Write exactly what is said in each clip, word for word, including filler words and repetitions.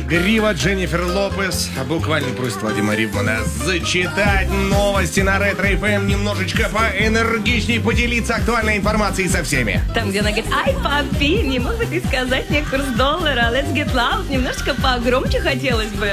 Грива Дженнифер Лопес буквально просит Вадима Ривмана зачитать новости на Ретро эф эм, немножечко поэнергичней поделиться актуальной информацией со всеми. Там, где она говорит: ай, папи, не мог бы ты сказать мне курс доллара? Let's get loud. Немножечко погромче хотелось бы.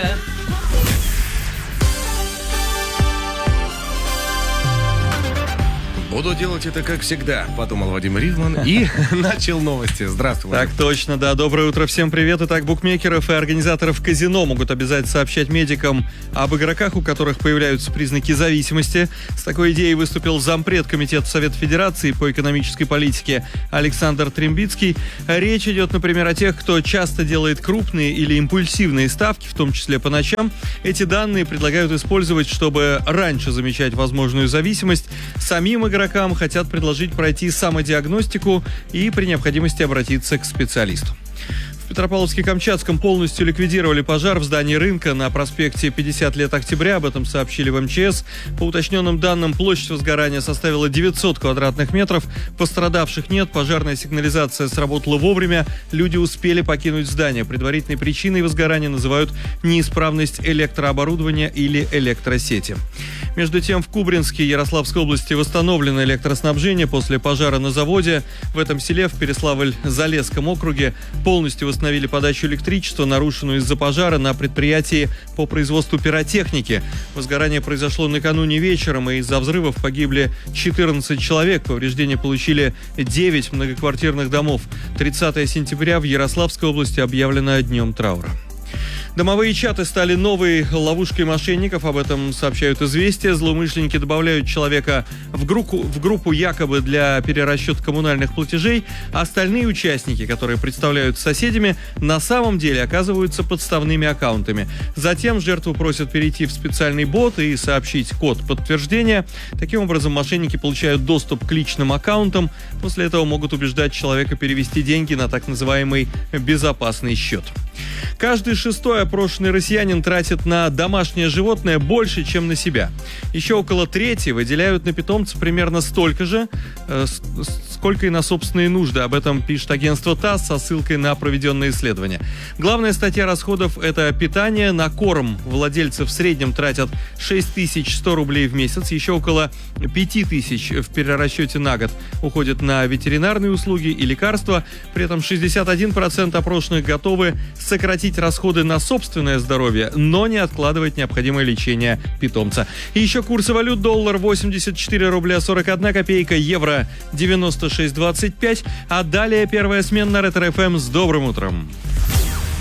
Буду делать это как всегда, подумал Вадим Ривман и начал новости. Здравствуй, Вадим. Так точно, да. Доброе утро, всем привет. Итак, букмекеров и организаторов казино могут обязать сообщать медикам об игроках, у которых появляются признаки зависимости. С такой идеей выступил зампред Комитета Совета Федерации по экономической политике Александр Трембицкий. Речь идет, например, о тех, кто часто делает крупные или импульсивные ставки, в том числе по ночам. Эти данные предлагают использовать, чтобы раньше замечать возможную зависимость. Самим игрокам хотят предложить пройти самодиагностику и при необходимости обратиться к специалисту. В Петропавловске-Камчатском полностью ликвидировали пожар в здании рынка на проспекте пятьдесят лет октября. Об этом сообщили в эм че эс. По уточненным данным, площадь возгорания составила девятьсот квадратных метров. Пострадавших нет, пожарная сигнализация сработала вовремя. Люди успели покинуть здание. Предварительной причиной возгорания называют неисправность электрооборудования или электросети. Между тем, в Кубринске Ярославской области восстановлено электроснабжение после пожара на заводе. В этом селе, в Переславль-Залесском округе, полностью восстановили подачу электричества, нарушенную из-за пожара на предприятии по производству пиротехники. Возгорание произошло накануне вечером, и из-за взрывов погибли четырнадцать человек. Повреждения получили девять многоквартирных домов. тридцатого сентября в Ярославской области объявлено днем траура. Домовые чаты стали новой ловушкой мошенников, об этом сообщают «Известия». Злоумышленники добавляют человека в группу, в группу якобы для перерасчета коммунальных платежей, а остальные участники, которые представляют соседями, на самом деле оказываются подставными аккаунтами. Затем жертву просят перейти в специальный бот и сообщить код подтверждения. Таким образом, мошенники получают доступ к личным аккаунтам. После этого могут убеждать человека перевести деньги на так называемый безопасный счет. Каждый шестой опрошенный россиянин тратит на домашнее животное больше, чем на себя. Еще около трети выделяют на питомца примерно столько же, э, сколько и на собственные нужды. Об этом пишет агентство ТАСС со ссылкой на проведенное исследование. Главная статья расходов – это питание. На корм владельцы в среднем тратят шесть тысяч сто рублей в месяц. Еще около пять тысяч в перерасчете на год уходит на ветеринарные услуги и лекарства. При этом шестьдесят один процент опрошенных готовы сократить расходы на собственное здоровье, но не откладывать необходимое лечение питомца. И еще курсы валют: доллар восемьдесят четыре рубля сорок одна копейка, евро девяносто шесть двадцать пять. А далее первая смена на Ретро эф эм. С добрым утром!